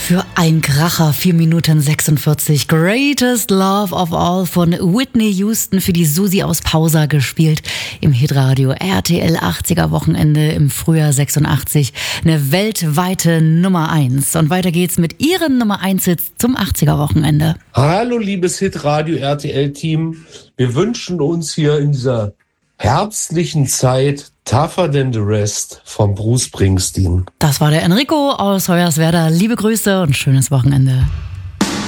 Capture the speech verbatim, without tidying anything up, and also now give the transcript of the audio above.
Für ein Kracher, vier Minuten sechsundvierzig. Greatest Love of All von Whitney Houston für die Susi aus Pausa gespielt. Im Hitradio R T L achtziger Wochenende im Frühjahr sechsundachtzig. Eine weltweite Nummer eins. Und weiter geht's mit ihren Nummer eins Hits zum achtziger Wochenende. Hallo liebes Hitradio R T L-Team. Wir wünschen uns hier in dieser herbstlichen Zeit Tougher Than the Rest von Bruce Springsteen. Das war der Enrico aus Hoyerswerda. Liebe Grüße und schönes Wochenende.